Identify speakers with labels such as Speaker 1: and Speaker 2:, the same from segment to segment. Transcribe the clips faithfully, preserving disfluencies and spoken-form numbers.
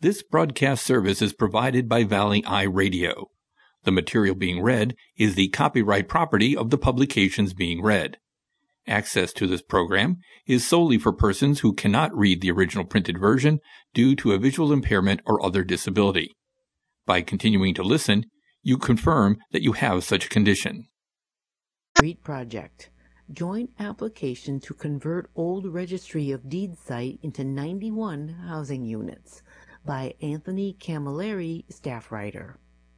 Speaker 1: This broadcast service is provided by Valley Eye Radio. The material being read is the copyright property of the publications being read. Access to this program is solely for persons who cannot read the original printed version due to a visual impairment or other disability. By continuing to listen, you confirm that you have such a condition.
Speaker 2: Street Project. Joint application to convert old Registry of Deeds site into ninety-one housing units by Anthony Camilleri, staff writer.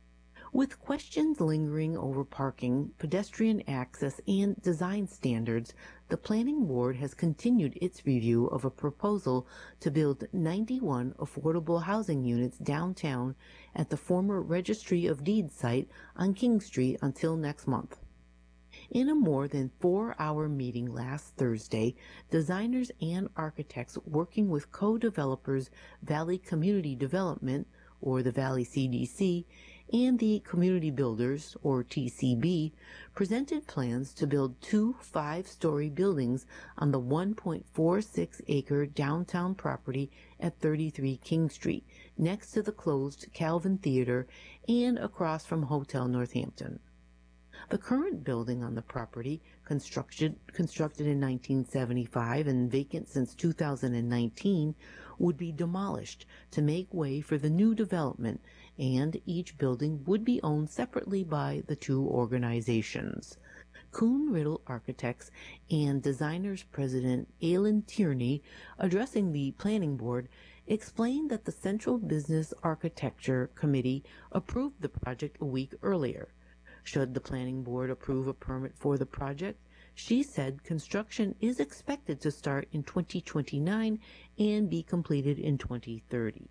Speaker 2: With questions lingering over parking, pedestrian access, and design standards, the Planning Board has continued its review of a proposal to build ninety-one affordable housing units downtown at the former Registry of Deeds site on King Street until next month. In a more than four-hour meeting last Thursday, designers and architects working with co-developers Valley Community Development, or the Valley C D C, and the Community Builders, or T C B, presented plans to build two five-story buildings on the one point four six acre downtown property at thirty-three King Street, next to the closed Calvin Theater and across from Hotel Northampton. The current building on the property, constructed, constructed in nineteen seventy-five and vacant since two thousand nineteen, would be demolished to make way for the new development, and each building would be owned separately by the two organizations. Kuhn Riddle Architects and Designers President Alan Tierney, addressing the Planning Board, explained that the Central Business Architecture Committee approved the project a week earlier. Should the Planning Board approve a permit for the project, she said construction is expected to start in twenty twenty-nine and be completed in twenty thirty.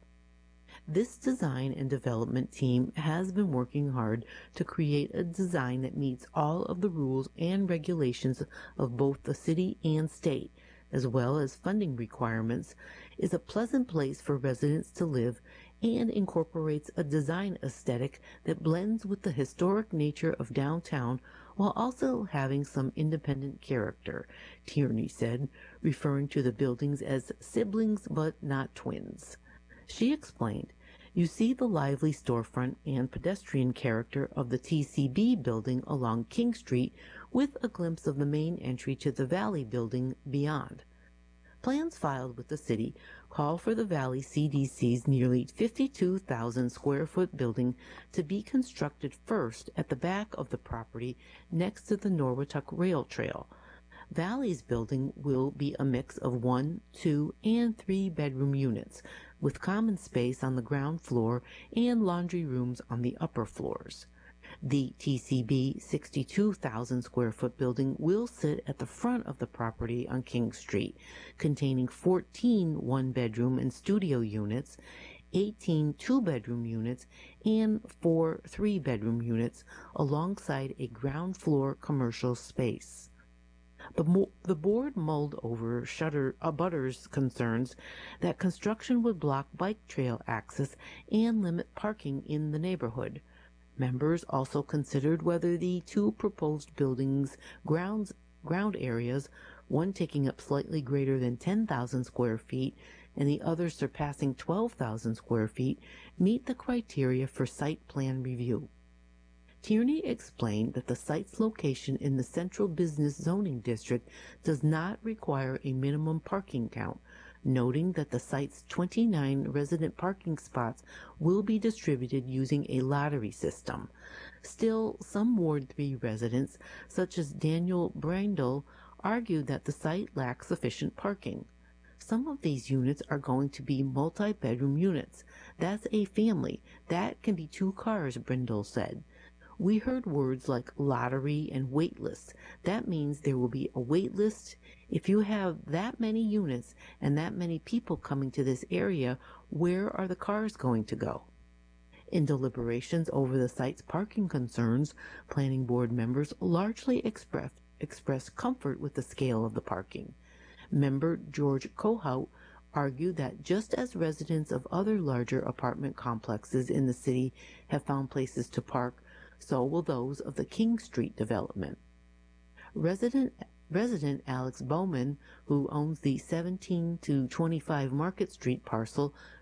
Speaker 2: This design and development team has been working hard to create a design that meets all of the rules and regulations of both the city and state, as well as funding requirements, is a pleasant place for residents to live, and incorporates a design aesthetic that blends with the historic nature of downtown while also having some independent character, Tierney said, referring to the buildings as siblings but not twins. She explained, "You see the lively storefront and pedestrian character of the T C B building along King Street with a glimpse of the main entry to the Valley building beyond. Plans filed with the city call for the Valley C D C's nearly fifty-two thousand square foot building to be constructed first at the back of the property next to the Norwottuck Rail Trail. Valley's building will be a mix of one, two, and three bedroom units, with common space on the ground floor and laundry rooms on the upper floors. The T C B sixty-two thousand square foot building will sit at the front of the property on King Street, containing fourteen one-bedroom and studio units, eighteen two-bedroom units, and four three-bedroom units, alongside a ground floor commercial space. The, mo- the board mulled over Shutter abutters' concerns that construction would block bike trail access and limit parking in the neighborhood. Members also considered whether the two proposed buildings' grounds, ground areas, one taking up slightly greater than ten thousand square feet and the other surpassing twelve thousand square feet, meet the criteria for site plan review. Tierney explained that the site's location in the Central Business Zoning District does not require a minimum parking count, noting that the site's twenty-nine resident parking spots will be distributed using a lottery system. Still, some Ward three residents, such as Daniel Brandel, argued that the site lacks sufficient parking. Some of these units are going to be multi-bedroom units. That's a family. That can be two cars, Brindle said. We heard words like lottery and wait list. That means there will be a wait list. If you have that many units and that many people coming to this area, where are the cars going to go? In deliberations over the site's parking concerns, Planning Board members largely expressed, expressed comfort with the scale of the parking. Member George Kohout argued that just as residents of other larger apartment complexes in the city have found places to park, so will those of the King Street development. Resident Resident Alex Bowman, who owns the seventeen to twenty-five Market Street parcel,